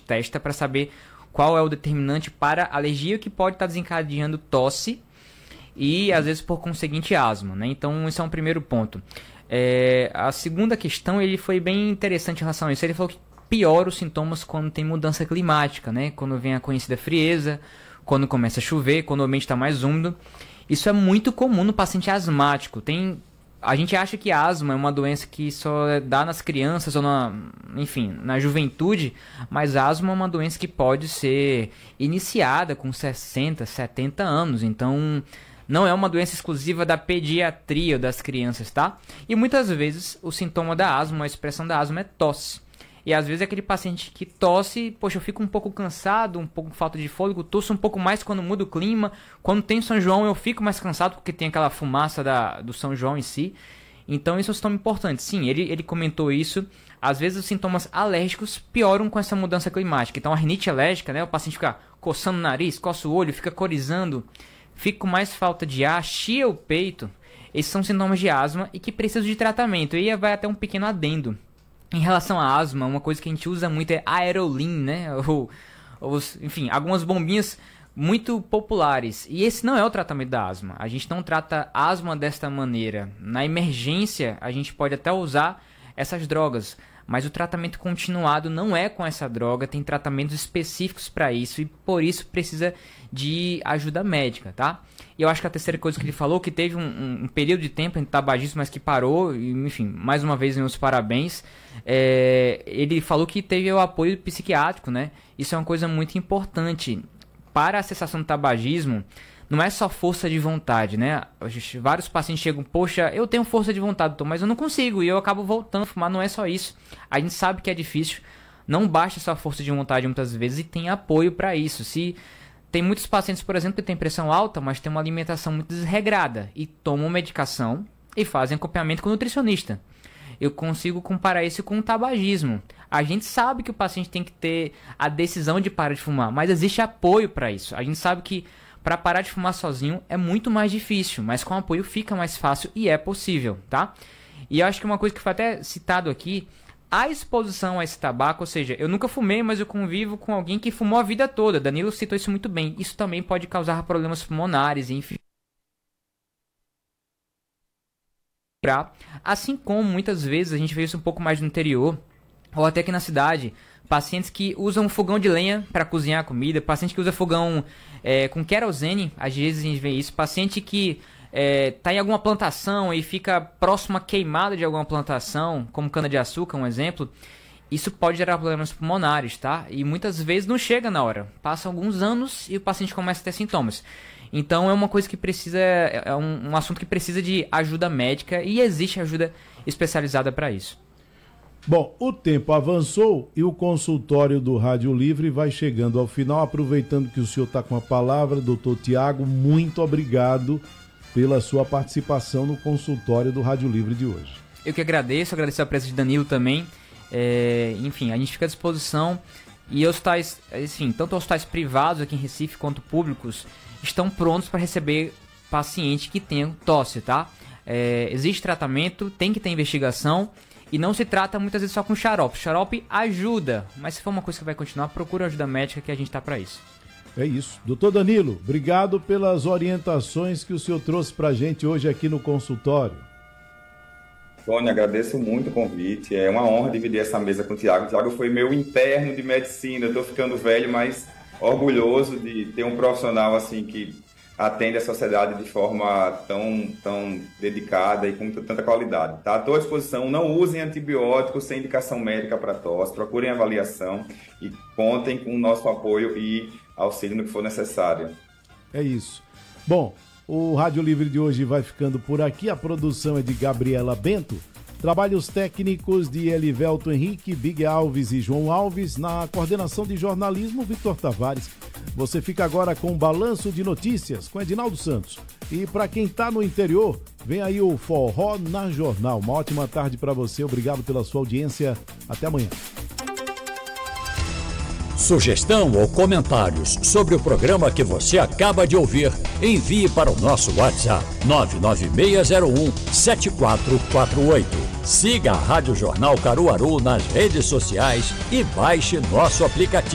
testa para saber qual é o determinante para alergia que pode estar desencadeando tosse e, às vezes, por conseguinte, asma, né? Então, esse é um primeiro ponto. A segunda questão, ele foi bem interessante em relação a isso. Ele falou que piora os sintomas quando tem mudança climática, né? Quando vem a conhecida frieza, quando começa a chover, quando o ambiente está mais úmido. Isso é muito comum no paciente asmático. A gente acha que a asma é uma doença que só dá nas crianças ou na juventude, mas a asma é uma doença que pode ser iniciada com 60, 70 anos. Então, não é uma doença exclusiva da pediatria ou das crianças, tá? E muitas vezes o sintoma da asma, a expressão da asma é tosse. E às vezes é aquele paciente que tosse, poxa, eu fico um pouco cansado, um pouco com falta de fôlego, tosso um pouco mais quando muda o clima. Quando tem São João eu fico mais cansado porque tem aquela fumaça do São João em si. Então isso é um sintoma importante. Sim, ele comentou isso. Às vezes os sintomas alérgicos pioram com essa mudança climática. Então a rinite alérgica, né, o paciente fica coçando o nariz, coça o olho, fica corizando, fica com mais falta de ar, chia o peito. Esses são sintomas de asma e que precisam de tratamento. E aí vai até um pequeno adendo. Em relação à asma, uma coisa que a gente usa muito é Aerolin, né? Enfim, algumas bombinhas muito populares. E esse não é o tratamento da asma. A gente não trata asma desta maneira. Na emergência, a gente pode até usar essas drogas, mas o tratamento continuado não é com essa droga. Tem tratamentos específicos para isso e por isso precisa de ajuda médica, tá? E eu acho que a terceira coisa que ele falou, que teve um período de tempo em tabagismo, mas que parou, e, enfim, mais uma vez, meus parabéns. Ele falou que teve o apoio psiquiátrico, né? Isso é uma coisa muito importante. Para a cessação do tabagismo, não é só força de vontade, né? Vários pacientes chegam, poxa, eu tenho força de vontade, doutor, mas eu não consigo, e eu acabo voltando a fumar. Não é só isso. A gente sabe que é difícil, não basta só força de vontade muitas vezes, e tem apoio para isso. Tem muitos pacientes, por exemplo, que têm pressão alta, mas têm uma alimentação muito desregrada e tomam medicação e fazem acompanhamento com o nutricionista. Eu consigo comparar isso com o tabagismo. A gente sabe que o paciente tem que ter a decisão de parar de fumar, mas existe apoio para isso. A gente sabe que para parar de fumar sozinho é muito mais difícil, mas com apoio fica mais fácil e é possível, tá? E eu acho que uma coisa que foi até citado aqui, a exposição a esse tabaco, ou seja, eu nunca fumei, mas eu convivo com alguém que fumou a vida toda. Danilo citou isso muito bem. Isso também pode causar problemas pulmonares, enfim. Assim como muitas vezes a gente vê isso um pouco mais no interior, ou até aqui na cidade, pacientes que usam fogão de lenha para cozinhar a comida, paciente que usa fogão com querosene, às vezes a gente vê isso, paciente que está em alguma plantação e fica próximo à queimada de alguma plantação, como cana-de-açúcar, um exemplo, isso pode gerar problemas pulmonares, tá? E muitas vezes não chega na hora, passa alguns anos e o paciente começa a ter sintomas. Então é uma coisa que precisa, um assunto que precisa de ajuda médica e existe ajuda especializada para isso. Bom, o tempo avançou e o consultório do Rádio Livre vai chegando ao final. Aproveitando que o senhor está com a palavra, doutor Tiago, muito obrigado pela sua participação no consultório do Rádio Livre de hoje. Eu que agradeço a presença de Danilo também. Enfim, a gente fica à disposição e hospitais, enfim, tanto hospitais privados aqui em Recife quanto públicos estão prontos para receber paciente que tenha tosse, tá? Existe tratamento, tem que ter investigação e não se trata muitas vezes só com xarope. Xarope ajuda, mas se for uma coisa que vai continuar, procura ajuda médica que a gente está para isso. É isso. Doutor Danilo, obrigado pelas orientações que o senhor trouxe para a gente hoje aqui no consultório. Tony, agradeço muito o convite. É uma honra dividir essa mesa com o Tiago. O Tiago foi meu interno de medicina. Eu estou ficando velho, mas orgulhoso de ter um profissional assim que atende a sociedade de forma tão dedicada e com tanta qualidade. Tá? À tua disposição, não usem antibióticos sem indicação médica para tosse, procurem avaliação e contem com o nosso apoio e auxílio no que for necessário. É isso. Bom, o Rádio Livre de hoje vai ficando por aqui. A produção é de Gabriela Bento. Trabalhos técnicos de Elivelto Henrique, Big Alves e João Alves. Na coordenação de jornalismo, Victor Tavares. Você fica agora com o Balanço de Notícias, com Edinaldo Santos. E para quem está no interior, vem aí o Forró na Jornal. Uma ótima tarde para você. Obrigado pela sua audiência. Até amanhã. Sugestão ou comentários sobre o programa que você acaba de ouvir, envie para o nosso WhatsApp 99601-7448. Siga a Rádio Jornal Caruaru nas redes sociais e baixe nosso aplicativo.